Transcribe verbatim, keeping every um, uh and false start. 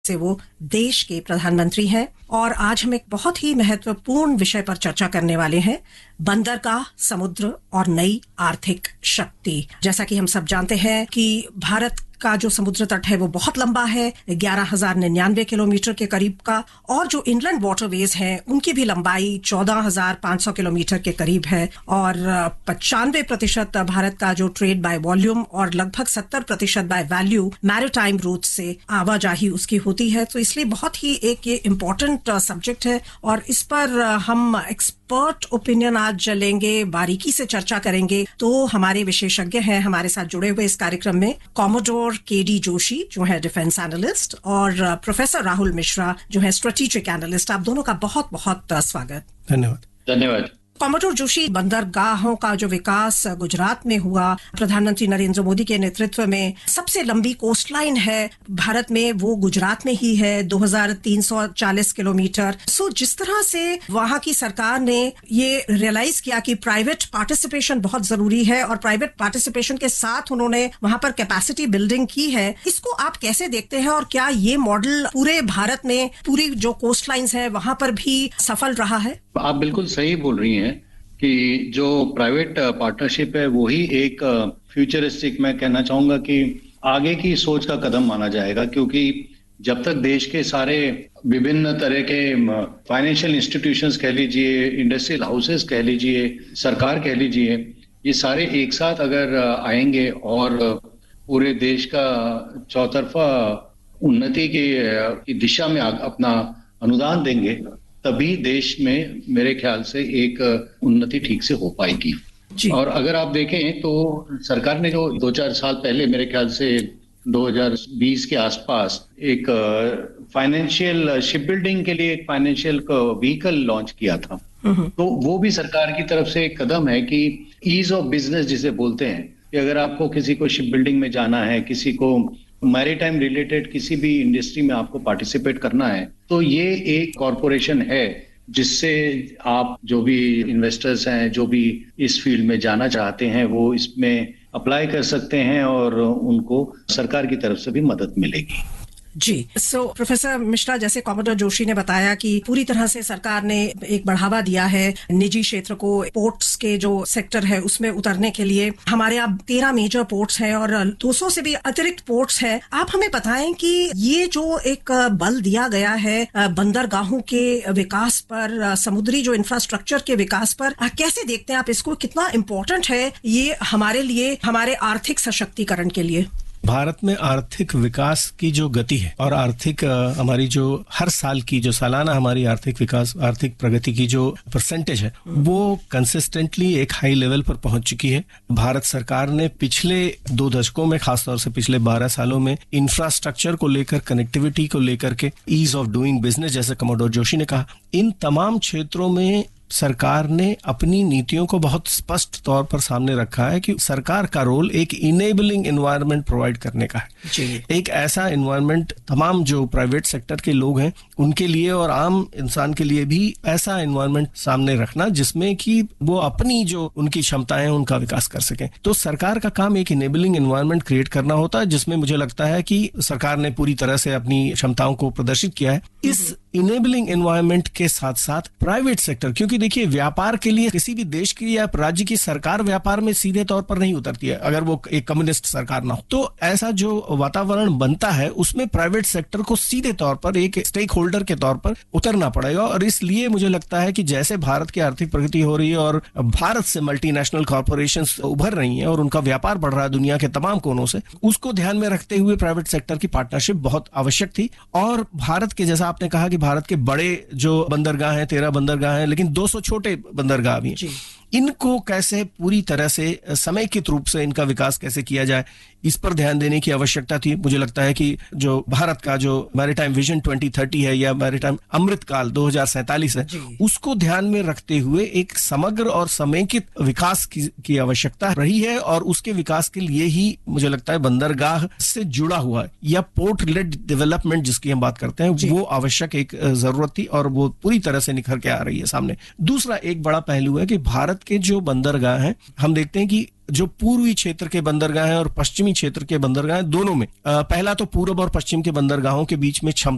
से वो देश के प्रधानमंत्री हैं और आज हम एक बहुत ही महत्वपूर्ण विषय पर चर्चा करने वाले हैं, बंदरगाह, समुद्र और नई आर्थिक शक्ति। जैसा कि हम सब जानते हैं कि भारत का जो समुद्र तट है वो बहुत लंबा है, ग्यारह हजार निन्यानवे किलोमीटर के करीब का, और जो इनलैंड वाटरवेज हैं उनकी भी लंबाई चौदह हजार पांच सौ किलोमीटर के करीब है और पचानवे प्रतिशत भारत का जो ट्रेड बाय वॉल्यूम और लगभग सत्तर प्रतिशत बाय वैल्यू मैरीटाइम रूट से आवाजाही उसकी होती है। तो इसलिए बहुत ही एक ये इम्पोर्टेंट सब्जेक्ट है और इस पर हम एक्सपर्ट ओपिनियन आज लेंगे, बारीकी से चर्चा करेंगे। तो हमारे विशेषज्ञ हैं हमारे साथ जुड़े हुए इस कार्यक्रम में, कॉमोडोर के डी जोशी जो है डिफेंस एनालिस्ट और प्रोफेसर राहुल मिश्रा जो है स्ट्रेटेजिक एनालिस्ट। आप दोनों का बहुत बहुत स्वागत। धन्यवाद। धन्यवाद। कॉमोडोर जोशी, बंदरगाहों का जो विकास गुजरात में हुआ प्रधानमंत्री नरेंद्र मोदी के नेतृत्व में, सबसे लंबी कोस्ट लाइन है भारत में वो गुजरात में ही है, दो हजार तीन सौ चालीस किलोमीटर। सो जिस तरह से वहां की सरकार ने ये रियलाइज किया कि प्राइवेट पार्टिसिपेशन बहुत जरूरी है और प्राइवेट पार्टिसिपेशन के साथ उन्होंने वहां पर कैपेसिटी बिल्डिंग की है, इसको आप कैसे देखते हैं और क्या ये मॉडल पूरे भारत में पूरी जो कोस्ट लाइन्स है वहां पर भी सफल रहा है? आप बिल्कुल सही बोल रही हैं कि जो प्राइवेट पार्टनरशिप है वो ही एक फ्यूचरिस्टिक, मैं कहना चाहूंगा कि आगे की सोच का कदम माना जाएगा, क्योंकि जब तक देश के सारे विभिन्न तरह के फाइनेंशियल इंस्टीट्यूशंस कह लीजिए, इंडस्ट्रियल हाउसेस कह लीजिए, सरकार कह लीजिए, ये सारे एक साथ अगर आएंगे और पूरे देश का चौतरफा उन्नति की दिशा में अपना अनुदान देंगे, तभी देश में मेरे ख्याल से एक उन्नति ठीक से हो पाएगी। और अगर आप देखें तो सरकार ने जो दो चार साल पहले, मेरे ख्याल से दो हजार बीस के आसपास, एक फाइनेंशियल शिप बिल्डिंग के लिए एक फाइनेंशियल व्हीकल लॉन्च किया था, तो वो भी सरकार की तरफ से एक कदम है कि ईज ऑफ बिजनेस जिसे बोलते हैं, कि अगर आपको किसी को शिप बिल्डिंग में जाना है, किसी को मैरीटाइम रिलेटेड किसी भी इंडस्ट्री में आपको पार्टिसिपेट करना है, तो ये एक कॉरपोरेशन है जिससे आप जो भी इन्वेस्टर्स हैं, जो भी इस फील्ड में जाना चाहते हैं, वो इसमें अप्लाई कर सकते हैं और उनको सरकार की तरफ से भी मदद मिलेगी। जी, सो प्रोफेसर मिश्रा, जैसे कॉमोडोर जोशी ने बताया कि पूरी तरह से सरकार ने एक बढ़ावा दिया है निजी क्षेत्र को, पोर्ट्स के जो सेक्टर है उसमें उतरने के लिए। हमारे यहाँ तेरह मेजर पोर्ट्स हैं और दो सौ से भी अतिरिक्त पोर्ट्स हैं। आप हमें बताएं कि ये जो एक बल दिया गया है बंदरगाहों के विकास पर, समुद्री जो इंफ्रास्ट्रक्चर के विकास पर, कैसे देखते हैं आप इसको? कितना इम्पोर्टेंट है ये हमारे लिए, हमारे आर्थिक सशक्तिकरण के लिए? भारत में आर्थिक विकास की जो गति है और आर्थिक हमारी जो हर साल की जो सालाना हमारी आर्थिक विकास, आर्थिक प्रगति की जो परसेंटेज है, वो कंसिस्टेंटली एक हाई लेवल पर पहुंच चुकी है। भारत सरकार ने पिछले दो दशकों में, खासतौर से पिछले बारह सालों में, इंफ्रास्ट्रक्चर को लेकर, कनेक्टिविटी को लेकर के, ईज ऑफ डूइंग बिजनेस जैसे कॉमोडोर जोशी ने कहा, इन तमाम क्षेत्रों में सरकार ने अपनी नीतियों को बहुत स्पष्ट तौर पर सामने रखा है कि सरकार का रोल एक इनेबलिंग एनवायरनमेंट प्रोवाइड करने का है। एक ऐसा एनवायरनमेंट तमाम जो प्राइवेट सेक्टर के लोग हैं उनके लिए और आम इंसान के लिए भी ऐसा एनवायरनमेंट सामने रखना जिसमें कि वो अपनी जो उनकी क्षमताएं हैं उनका विकास कर सकें। तो सरकार का काम एक इनेबलिंग एनवायरनमेंट क्रिएट करना होता है, जिसमें मुझे लगता है कि सरकार ने पूरी तरह से अपनी क्षमताओं को प्रदर्शित किया है। इस इनेबलिंग एनवायरनमेंट के साथ साथ प्राइवेट सेक्टर, क्योंकि देखिए व्यापार के लिए किसी भी देश की या राज्य की सरकार व्यापार में सीधे तौर पर नहीं उतरती है अगर वो एक कम्युनिस्ट सरकार ना हो, तो ऐसा जो वातावरण बनता है उसमें प्राइवेट सेक्टर को सीधे तौर पर एक स्टेक होल्डर के तौर पर उतरना पड़ेगा। और इसलिए मुझे लगता है कि जैसे भारत की आर्थिक प्रगति हो रही है और भारत से मल्टीनेशनल कॉर्पोरेशंस उभर रही हैं और उनका व्यापार बढ़ रहा है दुनिया के तमाम कोनों से, उसको ध्यान में रखते हुए प्राइवेट सेक्टर की पार्टनरशिप बहुत आवश्यक थी। और भारत के, जैसा आपने कहा कि भारत के बड़े जो बंदरगाह हैं, तेरह बंदरगाह हैं, लेकिन दो सौ छोटे बंदरगाह भी हैं, इनको कैसे पूरी तरह से समेकित रूप से इनका विकास कैसे किया जाए, इस पर ध्यान देने की आवश्यकता थी। मुझे लगता है कि जो भारत का जो मैरीटाइम विजन दो हज़ार तीस है या मैरीटाइम अमृत काल दो हज़ार सैंतालीस है, उसको ध्यान में रखते हुए एक समग्र और समेकित विकास की, की आवश्यकता रही है। और उसके विकास के लिए ही मुझे लगता है बंदरगाह से जुड़ा हुआ है या पोर्ट लेड डेवलपमेंट जिसकी हम बात करते हैं, वो आवश्यक एक जरूरत थी और वो पूरी तरह से निखर के आ रही है सामने। दूसरा एक बड़ा पहलू है कि भारत के जो बंदरगाह हैं, हम देखते हैं कि जो पूर्वी क्षेत्र के बंदरगाह हैं और पश्चिमी क्षेत्र के बंदरगाह हैं, दोनों में आ, पहला तो पूर्व और पश्चिम के बंदरगाहों के बीच में क्षमता